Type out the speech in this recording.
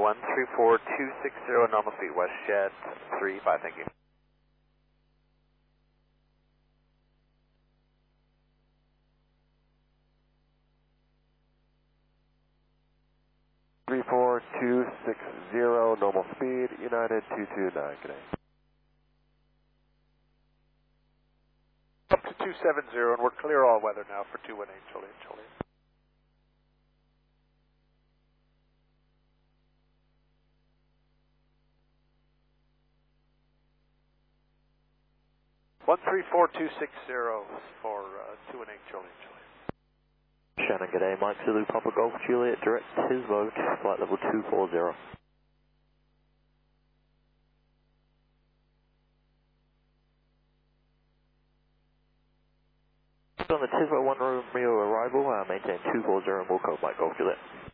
134260, normal speed, WestJet 35, thank you. Three four two six zero, normal speed, United 229, good day. Up to 270, and we're clear all weather now for 218, Joliet, Joliet. One 34260 for 218, Joliet, Joliet. Shannon, good day. Mike Zulu, Papa Golf, Juliet, direct his vote, flight level 240. On the Tisbo 1 Romeo arrival, maintain 240 and we'll code Mike Golf, Juliet.